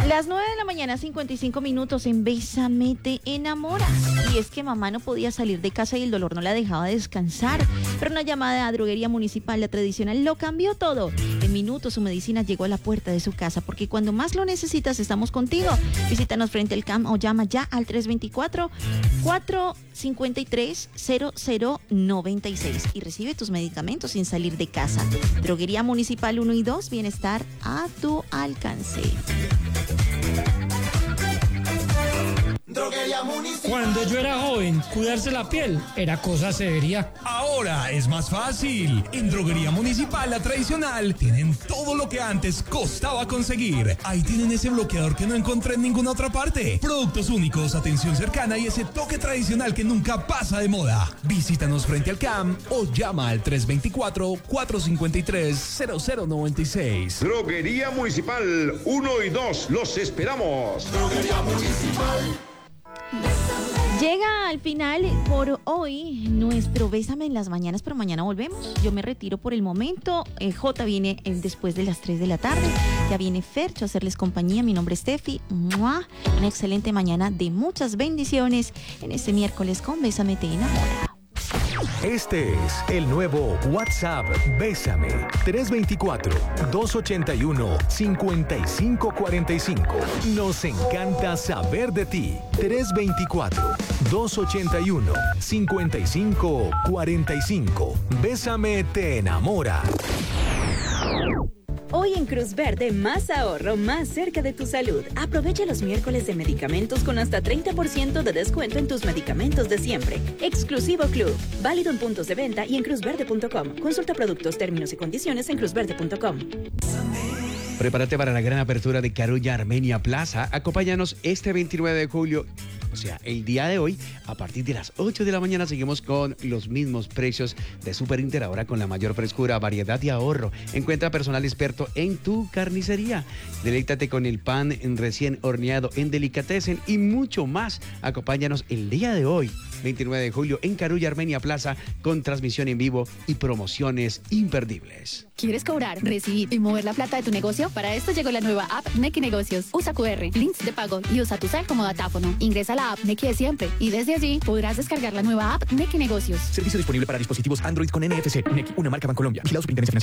Las 9 de la mañana, 55 minutos en Bésame te enamora. Y es que mamá no podía salir de casa y el dolor no la dejaba descansar. Pero una llamada a Droguería Municipal, la tradicional, lo cambió todo. En minutos su medicina llegó a la puerta de su casa, porque cuando más lo necesitas estamos contigo. Visítanos frente al CAM o llama ya al 324-453-0096 y recibe tus medicamentos sin salir de casa. Droguería Municipal 1 y 2, bienestar a tu alcance. Droguería Municipal. Cuando yo era joven, cuidarse la piel era cosa seria. Ahora es más fácil. En Droguería Municipal, la tradicional, tienen todo lo que antes costaba conseguir. Ahí tienen ese bloqueador que no encontré en ninguna otra parte. Productos únicos, atención cercana y ese toque tradicional que nunca pasa de moda. Visítanos frente al CAM o llama al 324-453-0096. Droguería Municipal 1 y 2, los esperamos. Droguería Municipal. Llega al final por hoy nuestro Bésame en las mañanas, pero mañana volvemos. Yo me retiro por el momento. Jota viene después de las 3 de la tarde. Ya viene Fercho a hacerles compañía. Mi nombre es Steffi. ¡Mua! Una excelente mañana de muchas bendiciones en este miércoles con Bésame te enamora. Este es el nuevo WhatsApp Bésame 324-281-5545. Nos encanta saber de ti. 324-281-5545. Bésame te enamora. Hoy en Cruz Verde, más ahorro, más cerca de tu salud. Aprovecha los miércoles de medicamentos con hasta 30% de descuento en tus medicamentos de siempre. Exclusivo Club. Válido en puntos de venta y en cruzverde.com. Consulta productos, términos y condiciones en cruzverde.com. Prepárate para la gran apertura de Carulla Armenia Plaza. Acompáñanos este 29 de julio. O sea, el día de hoy, a partir de las 8 de la mañana, seguimos con los mismos precios de Super Inter, ahora con la mayor frescura, variedad y ahorro. Encuentra personal experto en tu carnicería. Deleítate con el pan recién horneado en Delicatessen y mucho más. Acompáñanos el día de hoy, 29 de julio, en Carulla Armenia Plaza, con transmisión en vivo y promociones imperdibles. ¿Quieres cobrar, recibir y mover la plata de tu negocio? Para esto llegó la nueva app Nequi Negocios. Usa QR, links de pago y usa tu cel como datáfono. Ingresa a la app Nequi de siempre y desde allí podrás descargar la nueva app Nequi Negocios. Servicio disponible para dispositivos Android con NFC. Nequi, una marca Bancolombia. Vigilado Superintendencia Financiera.